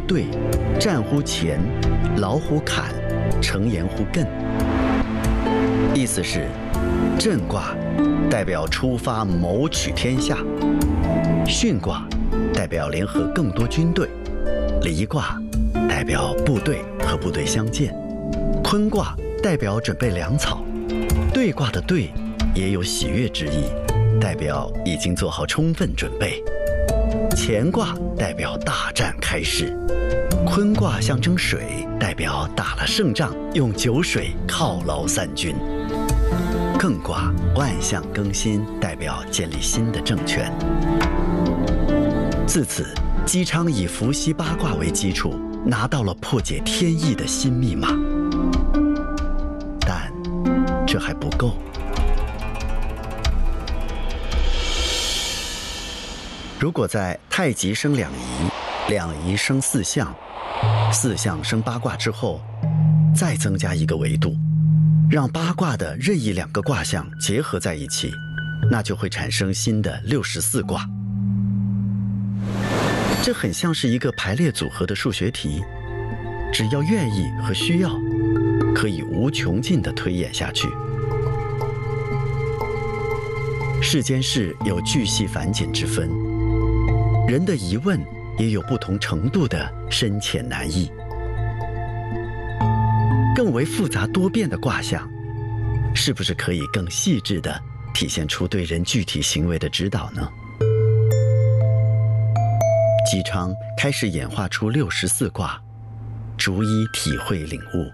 兑，战乎乾，劳乎坎，成言乎艮。意思是，震卦代表出发谋取天下，巽卦代表联合更多军队，离卦代表部队和部队相见，坤卦代表准备粮草，兑卦的兑也有喜悦之意，代表已经做好充分准备。乾卦代表大战开始，坤卦象征水，代表打了胜仗，用酒水犒劳三军。艮卦万象更新，代表建立新的政权。自此，姬昌以伏羲八卦为基础，拿到了破解天意的新密码。但这还不够。如果在太极生两仪，两仪生四象，四象生八卦之后，再增加一个维度，让八卦的任意两个卦象结合在一起，那就会产生新的64卦。这很像是一个排列组合的数学题，只要愿意和需要，可以无穷尽地推演下去。世间事有巨细繁简之分，人的疑问也有不同程度的深浅难易。更为复杂多变的卦象，是不是可以更细致地体现出对人具体行为的指导呢？姬昌开始演化出64卦，逐一体会领悟。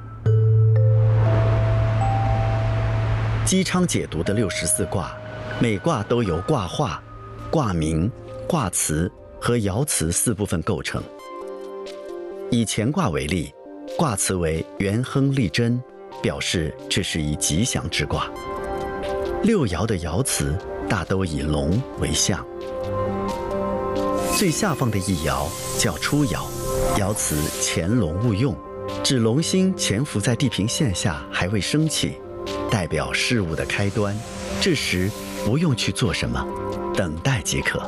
姬昌解读的64卦，每卦都由卦画、卦名、卦辞和爻辞4部分构成。以乾卦为例，卦辞为元亨利贞，表示这是一吉祥之卦。6爻的爻辞大都以龙为象。最下方的一爻叫初爻，爻辞潜龙勿用，指龙星潜伏在地平线下还未升起，代表事物的开端，这时不用去做什么，等待即可。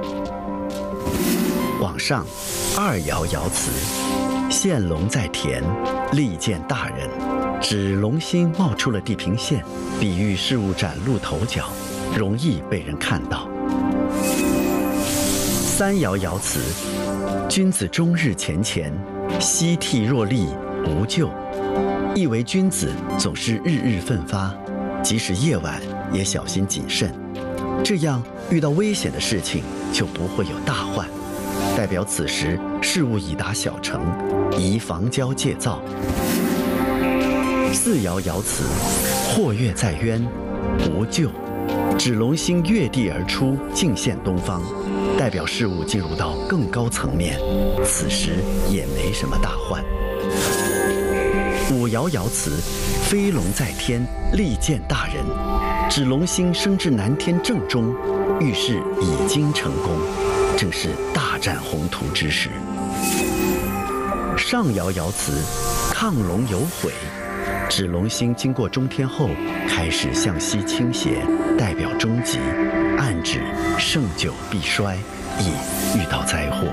往上2爻爻辞现龙在田，利见大人，指龙星冒出了地平线，比喻事物崭露头角，容易被人看到。3爻爻辞君子终日乾乾，夕惕若厉，无咎，意为君子总是日日奋发，即使夜晚也小心谨慎，这样遇到危险的事情就不会有大患，代表此时事物已达小成，宜防骄戒躁。4爻爻辞或跃在渊，无咎，指龙星跃地而出，径现东方，代表事物进入到更高层面，此时也没什么大患。5爻爻辞飞龙在天，利见大人，指龙星升至南天正中，预示已经成功，正是大展宏图之时。上爻爻辞亢龙有悔，指龙星经过中天后开始向西倾斜，代表终极，暗指盛久必衰，亦遇到灾祸。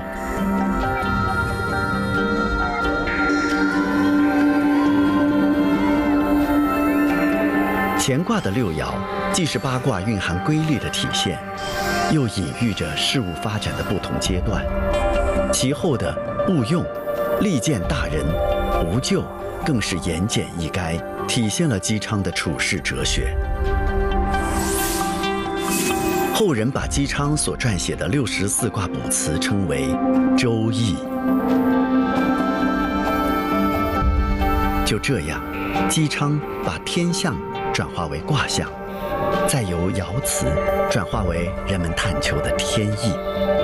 乾卦的6爻既是八卦蕴含规律的体现，又隐喻着事物发展的不同阶段。其后的勿用、利见大人、无咎更是言简意赅，体现了姬昌的处世哲学。后人把姬昌所撰写的64卦卜辞称为《周易》。就这样，姬昌把天象转化为卦象，再由爻辞转化为人们探求的天意。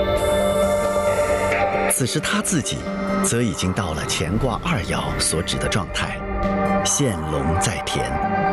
此时他自己则已经到了乾卦2爻所指的状态，现龙在田。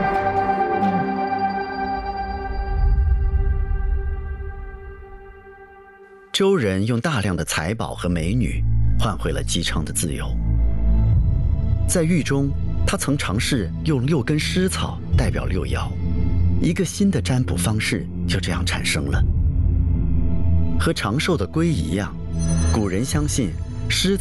周人用大量的财宝和美女换回了姬昌的自由。在狱中，他曾尝试用6根尸草代表6爻，一个新的占卜方式就这样产生了。和长寿的龟一样，古人相信尸